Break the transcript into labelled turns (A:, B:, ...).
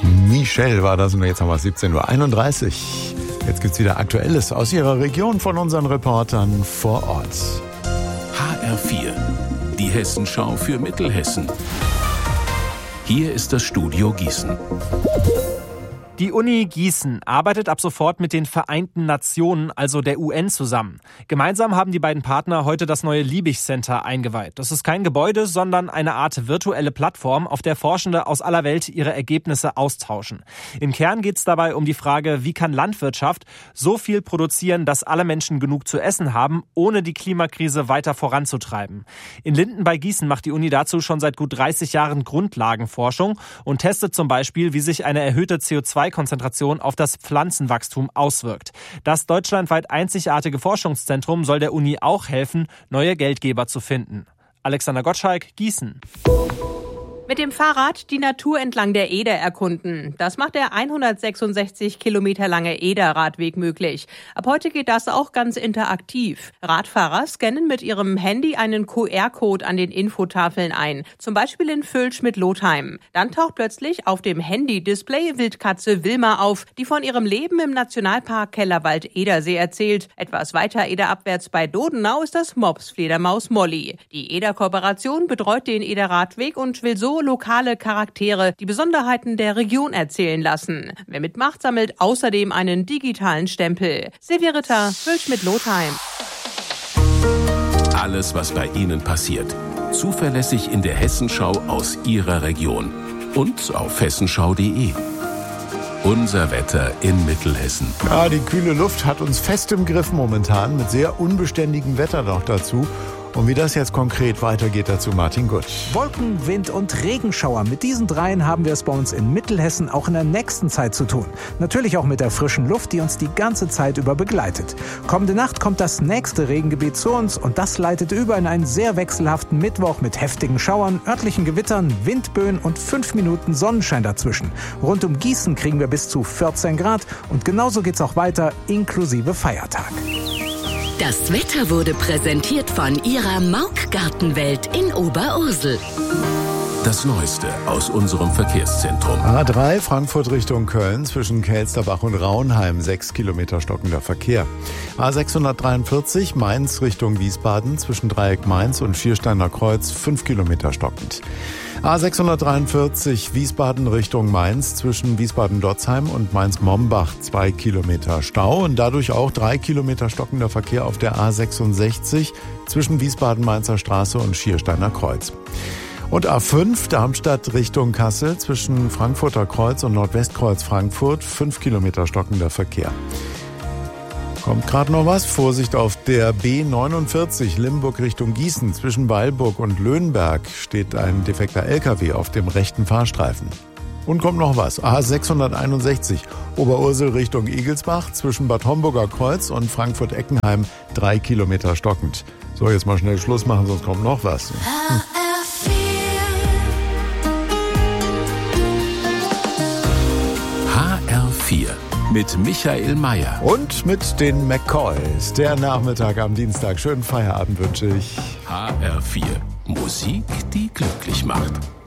A: Michelle war das und jetzt haben wir 17:31 Uhr. Jetzt gibt's wieder Aktuelles aus Ihrer Region von unseren Reportern vor Ort.
B: HR4, die Hessenschau für Mittelhessen. Hier ist das Studio Gießen.
C: Die Uni Gießen arbeitet ab sofort mit den Vereinten Nationen, also der UN, zusammen. Gemeinsam haben die beiden Partner heute das neue Liebig Center eingeweiht. Das ist kein Gebäude, sondern eine Art virtuelle Plattform, auf der Forschende aus aller Welt ihre Ergebnisse austauschen. Im Kern geht es dabei um die Frage, wie kann Landwirtschaft so viel produzieren, dass alle Menschen genug zu essen haben, ohne die Klimakrise weiter voranzutreiben. In Linden bei Gießen macht die Uni dazu schon seit gut 30 Jahren Grundlagenforschung und testet zum Beispiel, wie sich eine erhöhte CO2-Konzentration auf das Pflanzenwachstum auswirkt. Das deutschlandweit einzigartige Forschungszentrum soll der Uni auch helfen, neue Geldgeber zu finden. Alexander Gottschalk, Gießen.
D: Mit dem Fahrrad die Natur entlang der Eder erkunden. Das macht der 166 Kilometer lange Eder-Radweg möglich. Ab heute geht das auch ganz interaktiv. Radfahrer scannen mit ihrem Handy einen QR-Code an den Infotafeln ein, zum Beispiel in Völsch mit Lotheim. Dann taucht plötzlich auf dem Handy-Display Wildkatze Wilma auf, die von ihrem Leben im Nationalpark Kellerwald-Edersee erzählt. Etwas weiter ederabwärts bei Dodenau ist das Mops-Fledermaus Molly. Die Eder-Kooperation betreut den Eder-Radweg und will so lokale Charaktere die Besonderheiten der Region erzählen lassen. Wer mitmacht, sammelt außerdem einen digitalen Stempel. Silvia Ritter, Völsch mit Lotheim.
B: Alles, was bei Ihnen passiert. Zuverlässig in der Hessenschau aus Ihrer Region. Und auf hessenschau.de. Unser Wetter in Mittelhessen.
A: Ja, die kühle Luft hat uns fest im Griff momentan, mit sehr unbeständigem Wetter noch dazu. Und wie das jetzt konkret weitergeht, dazu Martin Gutsch.
E: Wolken, Wind und Regenschauer. Mit diesen dreien haben wir es bei uns in Mittelhessen auch in der nächsten Zeit zu tun. Natürlich auch mit der frischen Luft, die uns die ganze Zeit über begleitet. Kommende Nacht kommt das nächste Regengebiet zu uns und das leitet über in einen sehr wechselhaften Mittwoch mit heftigen Schauern, örtlichen Gewittern, Windböen und 5 Minuten Sonnenschein dazwischen. Rund um Gießen kriegen wir bis zu 14 Grad und genauso geht's auch weiter, inklusive Feiertag.
F: Das Wetter wurde präsentiert von Ihrer Mauk-Gartenwelt in Oberursel.
B: Das Neueste aus unserem Verkehrszentrum.
A: A3 Frankfurt Richtung Köln zwischen Kelsterbach und Raunheim 6 Kilometer stockender Verkehr. A643 Mainz Richtung Wiesbaden zwischen Dreieck Mainz und Viersteiner Kreuz 5 Kilometer stockend. A643 Wiesbaden Richtung Mainz zwischen Wiesbaden-Dotzheim und Mainz-Mombach 2 Kilometer Stau und dadurch auch 3 Kilometer stockender Verkehr auf der A66 zwischen Wiesbaden-Mainzer Straße und Schiersteiner Kreuz. Und A5 Darmstadt Richtung Kassel zwischen Frankfurter Kreuz und Nordwestkreuz Frankfurt 5 Kilometer stockender Verkehr. Kommt gerade noch was. Vorsicht auf der B49 Limburg Richtung Gießen. Zwischen Weilburg und Löhnberg steht ein defekter LKW auf dem rechten Fahrstreifen. Und kommt noch was. A661 Oberursel Richtung Igelsbach. Zwischen Bad Homburger Kreuz und Frankfurt-Eckenheim 3 Kilometer stockend. So, jetzt mal schnell Schluss machen, sonst kommt noch was.
B: HR4 mit Michael Mayer.
A: Und mit den McCoys. Der Nachmittag am Dienstag. Schönen Feierabend wünsche ich.
B: HR4. Musik, die glücklich macht.